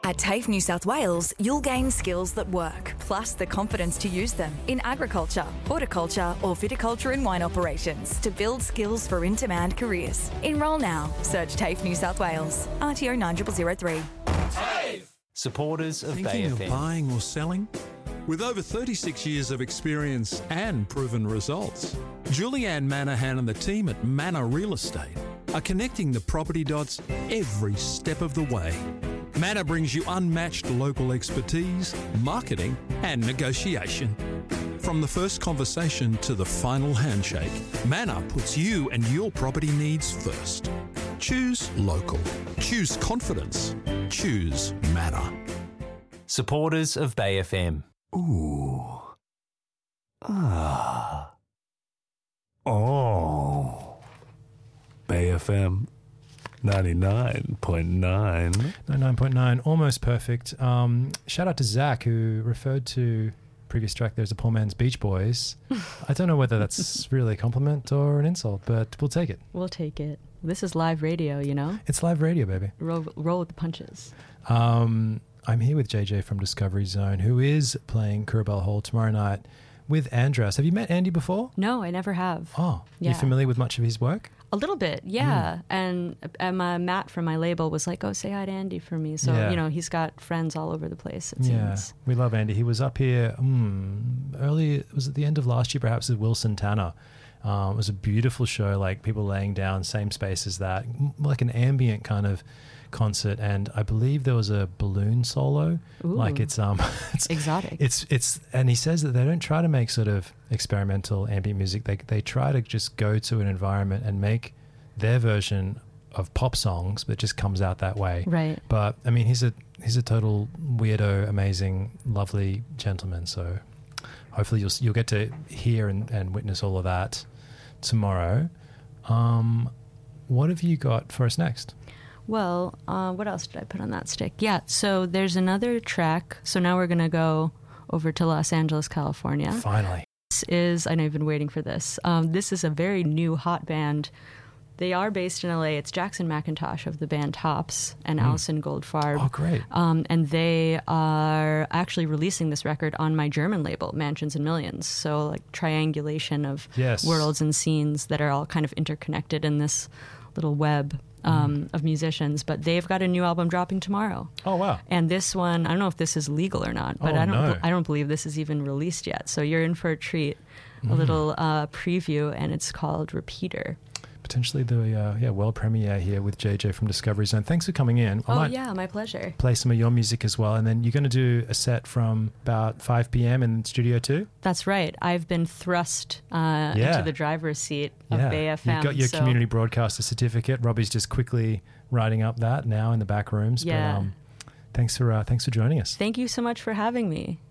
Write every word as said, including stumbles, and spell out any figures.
At TAFE New South Wales, you'll gain skills that work, plus the confidence to use them in agriculture, horticulture or viticulture and wine operations to build skills for in-demand careers. Enrol now. Search TAFE New South Wales. R T O nine zero zero three. TAFE! Supporters of Bay F M. Thinking of buying or selling? With over thirty-six years of experience and proven results, Julianne Manahan and the team at Manor Real Estate are connecting the property dots every step of the way. Manor brings you unmatched local expertise, marketing and negotiation. From the first conversation to the final handshake, Manor puts you and your property needs first. Choose local. Choose confidence. Choose Manor. Supporters of Bay F M. Ooh. Ah. Oh. Bay F M. ninety-nine point nine. ninety-nine point nine, almost perfect. Um, shout out to Zach, who referred to previous track there as a poor man's Beach Boys. I don't know whether that's really a compliment or an insult, but we'll take it. We'll take it. This is live radio, you know? It's live radio, baby. Roll, roll with the punches. Um, I'm here with J J from Discovery Zone, who is playing Kirrabelle Hall tomorrow night with Andras. Have you met Andy before? No, I never have. Oh, yeah. You familiar with much of his work? A little bit, yeah. Mm. And, and my Matt from my label was like, oh, say hi to Andy for me. So, Yeah. you know, he's got friends all over the place, it Yeah, seems. we love Andy. He was up here mm, early, it was at the end of last year, perhaps, with Wilson Tanner. Um, it was a beautiful show, like people laying down, same space as that, m- like an ambient kind of concert. And I believe there was a balloon solo. Ooh. Like it's um, it's exotic. It's it's, and he says that they don't try to make sort of experimental ambient music. They they try to just go to an environment and make their version of pop songs that just comes out that way. Right. But I mean, he's a he's a total weirdo, amazing, lovely gentleman. So hopefully you'll you'll get to hear and, and witness all of that tomorrow. Um, what have you got for us next? Well, uh, what else did I put on that stick? Yeah, so there's another track. So now we're going to go over to Los Angeles, California. Finally. This is, I know you've been waiting for this. Um, this is a very new hot band. They are based in L A. It's Jackson McIntosh of the band Tops and Mm. Alison Goldfarb. Oh, great. Um, and they are actually releasing this record on my German label, Mansions and Millions. So like triangulation of Yes. worlds and scenes that are all kind of interconnected in this little web um, Mm. of musicians. But they've got a new album dropping tomorrow. Oh, wow. And this one, I don't know if this is legal or not, but Oh, I don't no. I don't believe this is even released yet. So you're in for a treat, a Mm. little uh, preview, and it's called Repeater. Potentially the uh, yeah world premiere here with J J from Discovery Zone. Thanks for coming in. I Oh, might yeah, my pleasure. play some of your music as well. And then you're going to do a set from about five p.m. in Studio two? That's right. I've been thrust uh, Yeah. into the driver's seat of Yeah. Bay F M. You've got your so community broadcaster certificate. Robbie's just quickly writing up that now in the back rooms. Yeah. But um, thanks for uh, thanks for joining us. Thank you so much for having me.